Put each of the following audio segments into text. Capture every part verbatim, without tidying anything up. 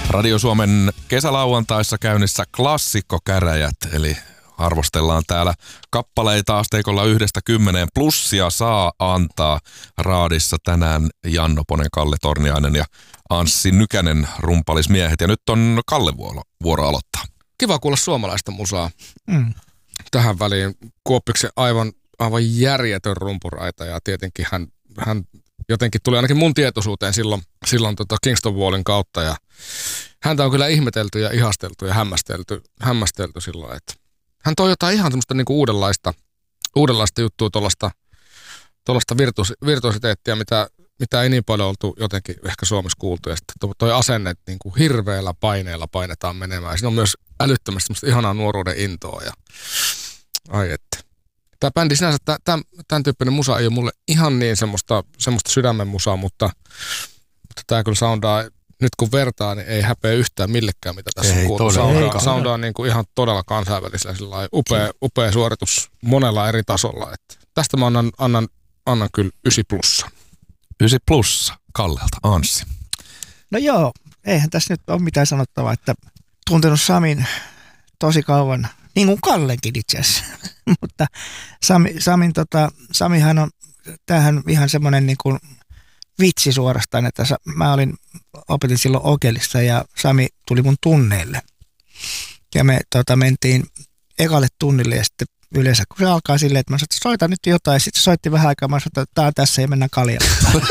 Radio Suomen kesälauantaissa käynnissä klassikkokäräjät, eli arvostellaan täällä kappaleita asteikolla yhdestä kymmeneen. Plussia saa antaa raadissa tänään Janno Ponen, Kalle Torniainen ja Anssi Nykänen rumpalismiehet. Ja nyt on Kalle vuoro, vuoro aloittaa. Kiva kuulla suomalaista musaa. Mm. Tähän väliin Kuoppiksen aivan, aivan järjetön rumpuraita ja tietenkin hän, hän jotenkin tuli ainakin mun tietoisuuteen silloin, silloin tota Kingston Wallin kautta ja häntä on kyllä ihmetelty ja ihasteltu ja hämmästelty, hämmästelty silloin, että hän toi jotain ihan semmoista niinku uudenlaista, uudenlaista juttua, tuollaista, tuollaista virtuos, virtuositeettia, mitä, mitä ei niin paljon oltu jotenkin ehkä Suomessa kuultu. Ja sitten toi asenne, että niinku hirveällä paineella painetaan menemään. Siinä on myös älyttömästi semmoista ihanaa nuoruuden intoa. Ja ai että. Tämä bändi sinänsä, tämän, tämän tyyppinen musa ei ole mulle ihan niin semmoista, semmoista sydämen musaa, mutta, mutta tämä kyllä soundaa, nyt kun vertaa, niin ei häpeä yhtään millekään, mitä tässä ei, on kuultu. Soundaa, soundaa niin kuin ihan todella kansainvälisellä, sillai, upea, upea suoritus monella eri tasolla. Että tästä mä annan, annan, annan kyllä ysi plussa. Ysi plussa Kallelta, Anssi. No joo, eihän tässä nyt ole mitään sanottavaa, että tuntenut Samin tosi kauan, niin kuin Kallenkin itse asiassa. Mutta Sami, Samin, tota, Samihan on, tämähän ihan semmoinen niin kuin vitsi suorastaan, että mä olin, opetin silloin Okelissa ja Sami tuli mun tunneille. Ja me tota, mentiin ekalle tunnille ja sitten yleensä kun se alkaa silleen, että mä sanoin, että soita nyt jotain. Sitten se soitti vähän aikaa, mä sanoin, että tää on tässä ja mennään kaljalle.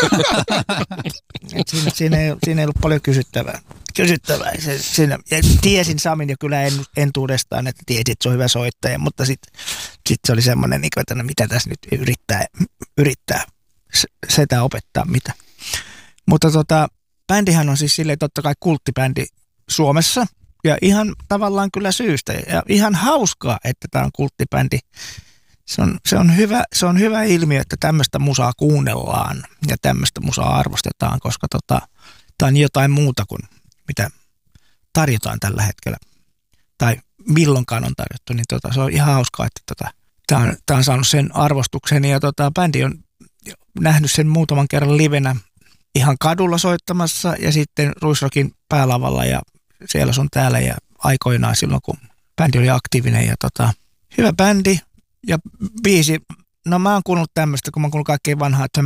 siinä, siinä, ei, siinä ei ollut paljon kysyttävää. kysyttävää. Se, siinä, ja tiesin Samin jo kyllä en, entuudestaan, että tiesin, että se on hyvä soittaja, mutta sitten sit se oli semmoinen, että no, mitä tässä nyt yrittää, yrittää sitä opettaa mitä. Mutta tota, bändihän on siis silleen totta kai kulttibändi Suomessa ja ihan tavallaan kyllä syystä ja ihan hauskaa, että tämä on kulttibändi. Se on, se on hyvä, se on hyvä ilmiö, että tämmöistä musaa kuunnellaan ja tämmöistä musaa arvostetaan, koska tota, tämä on jotain muuta kuin mitä tarjotaan tällä hetkellä tai milloinkaan on tarjottu, niin tota, se on ihan hauskaa, että tota, tämä on, tämä on saanut sen arvostuksen ja tota, bändi on nähnyt sen muutaman kerran livenä ihan kadulla soittamassa ja sitten Ruisrockin päälavalla ja siellä sun täällä ja aikoinaan silloin, kun bändi oli aktiivinen ja tota, hyvä bändi ja biisi. No mä oon kuunnellut tämmöistä, kun mä oon kuunnellut kaikkein vanhaa The